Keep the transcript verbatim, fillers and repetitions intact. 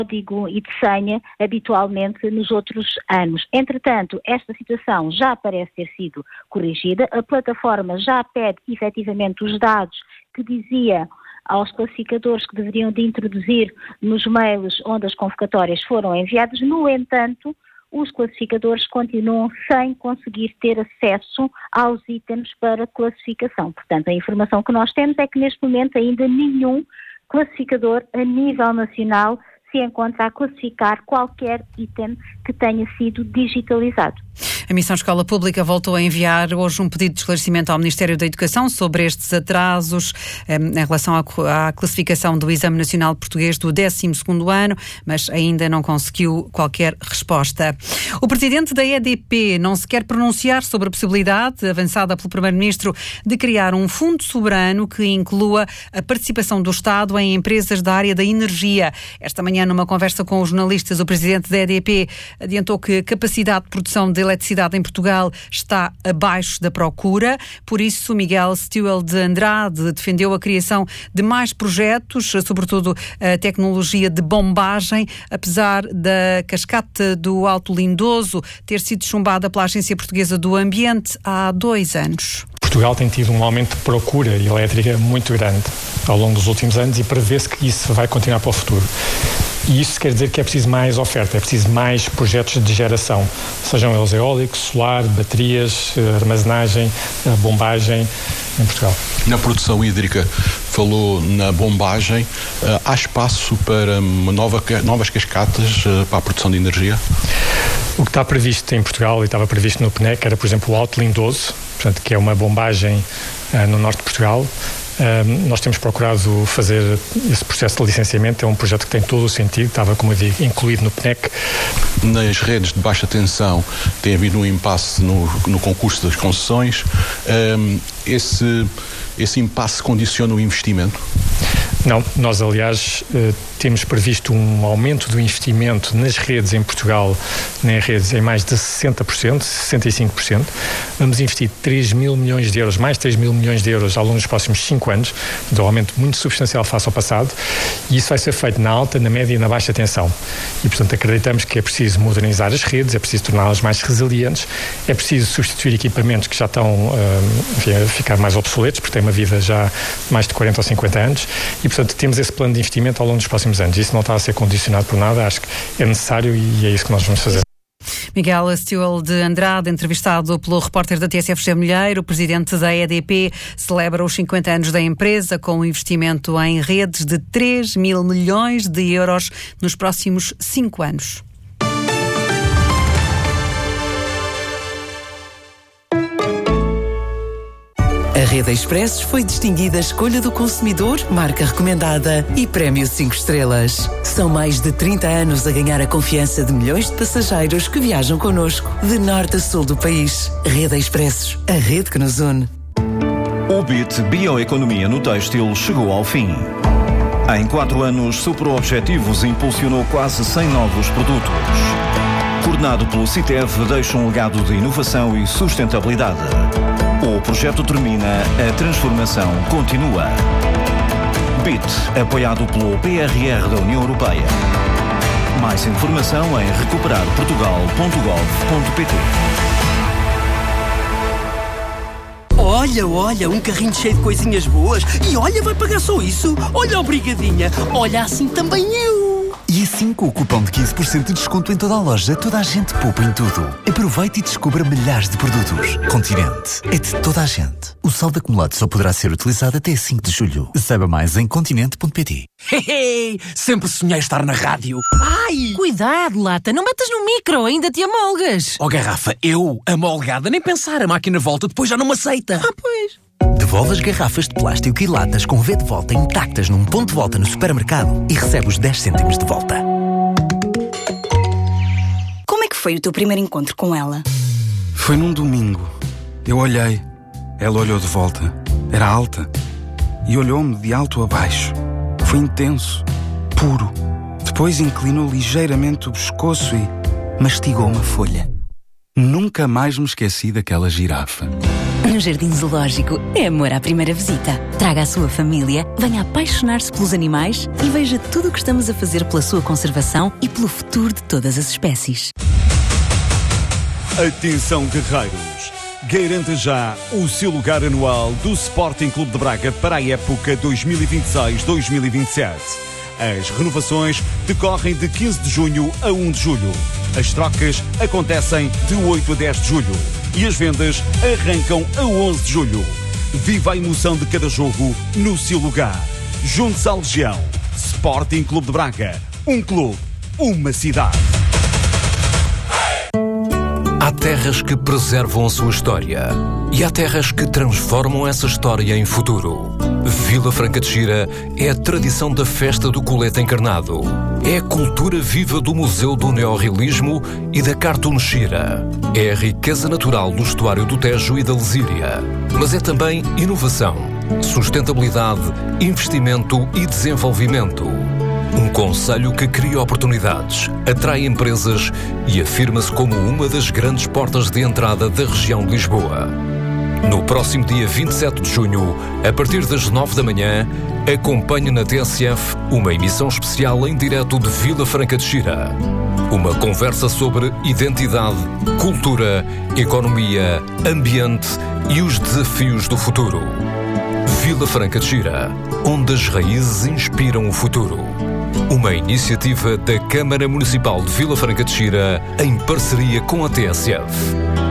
código e de senha habitualmente nos outros anos. Entretanto, esta situação já parece ter sido corrigida. A plataforma já pede efetivamente os dados que dizia aos classificadores que deveriam de introduzir nos mails onde as convocatórias foram enviadas. No entanto, os classificadores continuam sem conseguir ter acesso aos itens para classificação. Portanto, a informação que nós temos é que neste momento ainda nenhum classificador a nível nacional se encontra a classificar qualquer item que tenha sido digitalizado. A Missão Escola Pública voltou a enviar hoje um pedido de esclarecimento ao Ministério da Educação sobre estes atrasos eh, em relação à, à classificação do Exame Nacional Português do décimo segundo ano, mas ainda não conseguiu qualquer resposta. O presidente da E D P não se quer pronunciar sobre a possibilidade, avançada pelo primeiro-ministro, de criar um fundo soberano que inclua a participação do Estado em empresas da área da energia. Esta manhã, numa conversa com os jornalistas, o presidente da E D P adiantou que a capacidade de produção de eletricidade em Portugal está abaixo da procura. Por isso, Miguel Stewell de Andrade defendeu a criação de mais projetos, sobretudo a tecnologia de bombagem, apesar da cascata do Alto Lindoso ter sido chumbada pela Agência Portuguesa do Ambiente há dois anos. Portugal tem tido um aumento de procura elétrica muito grande ao longo dos últimos anos e prevê-se que isso vai continuar para o futuro. E isso quer dizer que é preciso mais oferta, é preciso mais projetos de geração, sejam eles eólicos, solar, baterias, armazenagem, bombagem em Portugal. Na produção hídrica, falou na bombagem, há espaço para uma nova, novas cascatas para a produção de energia? O que está previsto em Portugal e estava previsto no P N E C era, por exemplo, o Alto Lindoso, portanto, que é uma bombagem uh, no norte de Portugal. Uh, nós temos procurado fazer esse processo de licenciamento, é um projeto que tem todo o sentido, estava, como eu digo, incluído no P N E C. Nas redes de baixa tensão tem havido um impasse no, no concurso das concessões. Um, esse, esse impasse condiciona o investimento? Não, nós aliás eh, temos previsto um aumento do investimento nas redes em Portugal, nas redes em mais de sessenta por cento, sessenta e cinco por cento. Vamos investir três mil milhões de euros, mais três mil milhões de euros ao longo dos próximos cinco anos, um aumento muito substancial face ao passado, e isso vai ser feito na alta, na média e na baixa tensão. E portanto acreditamos que é preciso modernizar as redes, é preciso torná-las mais resilientes, é preciso substituir equipamentos que já estão eh, enfim, a ficar mais obsoletos, porque têm uma vida já de mais de quarenta ou cinquenta anos, e portanto temos esse plano de investimento ao longo dos próximos anos. Isso não está a ser condicionado por nada, acho que é necessário e é isso que nós vamos fazer. Miguel Stewell de Andrade, entrevistado pelo repórter da T S F José Milheiro, o presidente da E D P, celebra os cinquenta anos da empresa com um investimento em redes de três mil milhões de euros nos próximos cinco anos. A Rede Expressos foi distinguida Escolha do Consumidor, marca recomendada e prémio cinco estrelas. São mais de trinta anos a ganhar a confiança de milhões de passageiros que viajam connosco de norte a sul do país. Rede Expressos, a rede que nos une. O B I T Bioeconomia no Têxtil chegou ao fim. Em quatro anos superou objetivos e impulsionou quase cem novos produtos. Coordenado pelo CITEV, deixa um legado de inovação e sustentabilidade. O projeto termina, a transformação continua. B I T, apoiado pelo P R R da União Europeia. Mais informação em recuperar portugal ponto gov ponto pt. Olha, olha, um carrinho cheio de coisinhas boas. E olha, vai pagar só isso? Olha, obrigadinha. Olha, assim também eu. E assim, com o cupom de quinze por cento de desconto em toda a loja, toda a gente poupa em tudo. Aproveite e descubra milhares de produtos. Continente. É de toda a gente. O saldo acumulado só poderá ser utilizado até cinco de julho. Saiba mais em continente ponto pt. Hehe, sempre sonhei estar na rádio. Ai! Cuidado, lata, não metas no micro, ainda te amolgas. Oh, garrafa, eu, amolgada, nem pensar, a máquina volta, depois já não me aceita. Ah, pois. Devolve as garrafas de plástico e latas com V de volta intactas num ponto de volta no supermercado e recebe os dez cêntimos de volta. Como é que foi o teu primeiro encontro com ela? Foi num domingo. Eu olhei. Ela olhou de volta. Era alta. E olhou-me de alto a baixo. Foi intenso. Puro. Depois inclinou ligeiramente o pescoço e mastigou uma folha. Nunca mais me esqueci daquela girafa. No Jardim Zoológico é amor à primeira visita. Traga a sua família, venha apaixonar-se pelos animais e veja tudo o que estamos a fazer pela sua conservação e pelo futuro de todas as espécies. Atenção, guerreiros! Garanta já o seu lugar anual do Sporting Clube de Braga para a época dois mil e vinte e seis dois mil e vinte e sete. As renovações decorrem de quinze de junho a um de julho. As trocas acontecem de oito a dez de julho. E as vendas arrancam a onze de julho. Viva a emoção de cada jogo no seu lugar. Junte-se à Legião. Sporting Clube de Braga. Um clube, uma cidade. Há terras que preservam a sua história e há terras que transformam essa história em futuro. Vila Franca de Xira é a tradição da festa do colete encarnado. É a cultura viva do Museu do Neorrealismo e da Cartoon Xira. É a riqueza natural do estuário do Tejo e da Lesíria. Mas é também inovação, sustentabilidade, investimento e desenvolvimento. Um concelho que cria oportunidades, atrai empresas e afirma-se como uma das grandes portas de entrada da região de Lisboa. No próximo dia vinte e sete de junho, a partir das nove da manhã, acompanhe na T S F uma emissão especial em direto de Vila Franca de Xira. Uma conversa sobre identidade, cultura, economia, ambiente e os desafios do futuro. Vila Franca de Xira, onde as raízes inspiram o futuro. Uma iniciativa da Câmara Municipal de Vila Franca de Xira em parceria com a T S F.